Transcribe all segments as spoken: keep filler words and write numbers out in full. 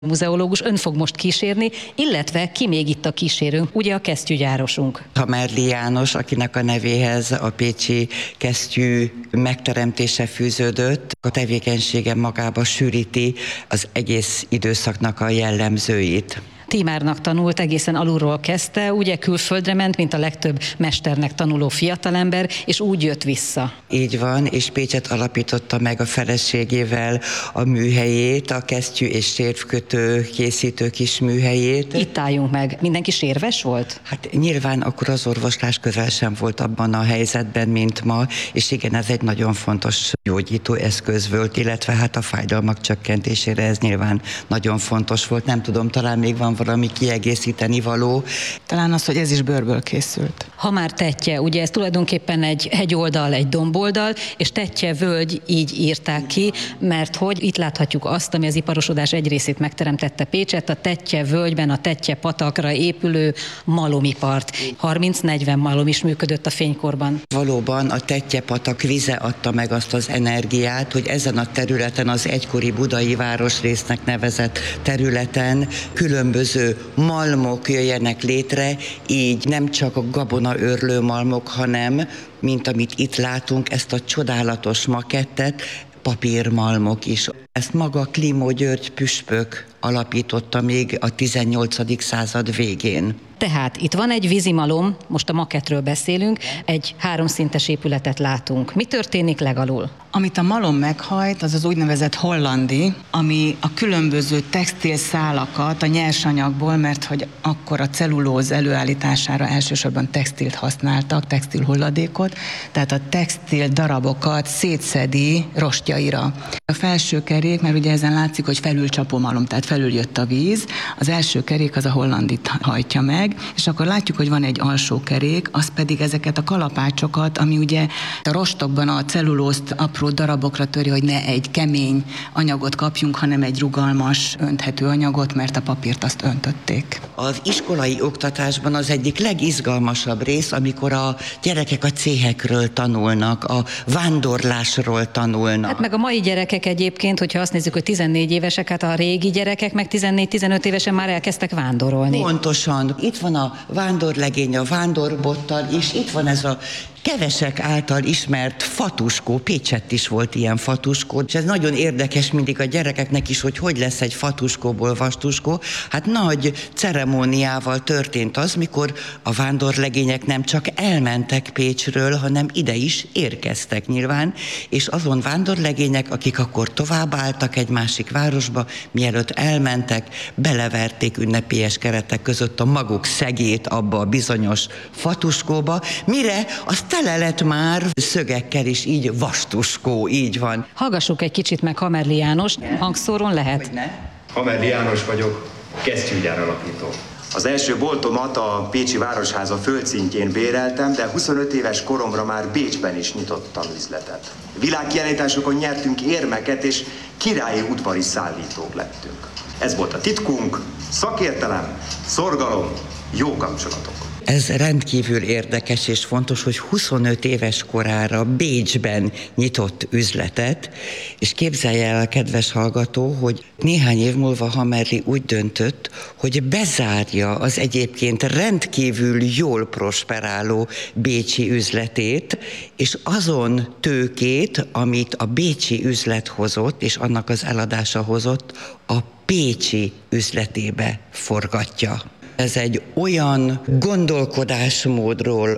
Muzeológus ön fog most kísérni, illetve ki még itt a kísérőnk, ugye a kesztyűgyárosunk. Hamerli János, akinek a nevéhez a pécsi kesztyű megteremtése fűződött. A tevékenysége magába sűríti az egész időszaknak a jellemzőit. Tímárnak tanult, egészen alulról kezdte, ugye külföldre ment, mint a legtöbb mesternek tanuló fiatalember, és úgy jött vissza. Így van, és Pécset alapította meg a feleségével a műhelyét, a kesztyű és sérvkötő készítő kis műhelyét. Itt álljunk meg. Mindenki sérves volt? Hát nyilván akkor az orvoslás közel sem volt abban a helyzetben, mint ma, és igen, ez egy nagyon fontos gyógyító eszköz volt, illetve hát a fájdalmak csökkentésére ez nyilván nagyon fontos volt. Nem tudom, talán még van valami kiegészíteni való. Talán az, hogy ez is bőrből készült. Ha már Tettye, ugye ez tulajdonképpen egy hegyoldal, egy domboldal, és Tettye völgy, így írták ki, mert hogy itt láthatjuk azt, ami az iparosodás egy részét megteremtette Pécset, a Tettye völgyben, a Tettye patakra épülő malomipart. harminc-negyven malom is működött a fénykorban. Valóban a Tettye patak vize adta meg azt az energiát, hogy ezen a területen, az egykori budai városrésznek nevezett területen különböző malmok jöjjenek létre, így nem csak a gabonaőrlő malmok, hanem, mint amit itt látunk, ezt a csodálatos makettet, papírmalmok is. Ezt maga Klimó György püspök alapította még a tizennyolcadik század végén. Tehát itt van egy vízimalom, most a makettről beszélünk, egy háromszintes épületet látunk. Mi történik legalul? Amit a malom meghajt, az az úgynevezett hollandi, ami a különböző textilszálakat a nyersanyagból, mert hogy akkor a cellulóz előállítására elsősorban textilt használtak, textil hulladékot, tehát a textil darabokat szétszedi rostjaira. A felső kerék, mert ugye ezen látszik, hogy felülcsapó malom, tehát felül jött a víz, az első kerék az a hollandit hajtja meg, és akkor látjuk, hogy van egy alsó kerék, az pedig ezeket a kalapácsokat, ami ugye a rostokban a cellulózt apró darabokra töri, hogy ne egy kemény anyagot kapjunk, hanem egy rugalmas, önthető anyagot, mert a papírt azt öntötték. Az iskolai oktatásban az egyik legizgalmasabb rész, amikor a gyerekek a céhekről tanulnak, a vándorlásról tanulnak. Hát meg a mai gyerekek egyébként, hogyha azt nézzük, hogy tizennégy évesek, hát a régi gyerekek meg tizennégy-tizenöt évesen már elkezdtek vándorolni. Pontosan. Itt van a vándorlegény a vándorbottal, és itt van ez a kevesek által ismert fatuskó, Pécsett is volt ilyen fatuskó, és ez nagyon érdekes mindig a gyerekeknek is, hogy hogy lesz egy fatuskóból vastuskó. Hát nagy ceremóniával történt az, mikor a vándorlegények nem csak elmentek Pécsről, hanem ide is érkeztek nyilván, és azon vándorlegények, akik akkor továbbálltak egy másik városba, mielőtt elmentek, beleverték ünnepélyes keretek között a maguk szegét abba a bizonyos fatuskóba, mire azt tele lett már szögekkel is, így vastuskó, így van. Hallgassuk egy kicsit meg Hamerli János, hangszóron lehet? Hogyne? Hamerli János vagyok, kesztyűgyár alapító. Az első boltomat a Pécsi Városháza földszintjén béreltem, de huszonöt éves koromra már Bécsben is nyitottam üzletet. Világkiállításokon nyertünk érmeket, és királyi udvari szállítók lettünk. Ez volt a titkunk, szakértelem, szorgalom, jó kapcsolatok. Ez rendkívül érdekes és fontos, hogy huszonöt éves korára Bécsben nyitott üzletet, és képzelje el, kedves hallgató, hogy néhány év múlva Hamerli úgy döntött, hogy bezárja az egyébként rendkívül jól prosperáló bécsi üzletét, és azon tőkét, amit a bécsi üzlet hozott, és annak az eladása hozott, a pécsi üzletébe forgatja. Ez egy olyan gondolkodásmódról,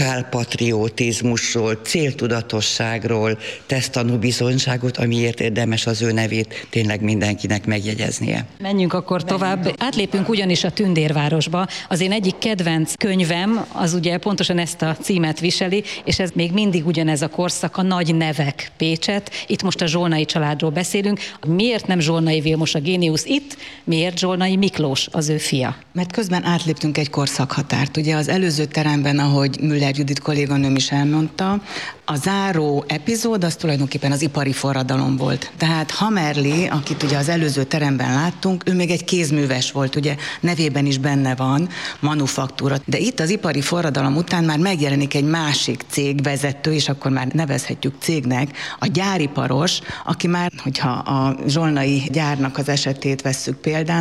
lokálpatriotizmusról, céltudatosságról tesz tanúbizonyságot, amiért érdemes az ő nevét tényleg mindenkinek megjegyeznie. Menjünk akkor tovább. Átlépünk ugyanis a Tündérvárosba. Az én egyik kedvenc könyvem, az ugye pontosan ezt a címet viseli, és ez még mindig ugyanez a korszak, a nagy nevek Pécset. Itt most a Zsolnay családról beszélünk. Miért nem Zsolnay Vilmos a géniusz itt? Miért Zsolnay Miklós az ő fia? Mert közben átléptünk egy korszakhatárt. Ugye az előző teremben, ahogy Müller Judit kolléganőm is elmondta, a záró epizód az tulajdonképpen az ipari forradalom volt. Tehát Hamerli, akit ugye az előző teremben láttunk, ő még egy kézműves volt, ugye nevében is benne van, manufaktúra. De itt az ipari forradalom után már megjelenik egy másik cégvezető, és akkor már nevezhetjük cégnek, a gyáriparos, aki már, hogyha a zsolnai gyárnak az esetét vesszük példán,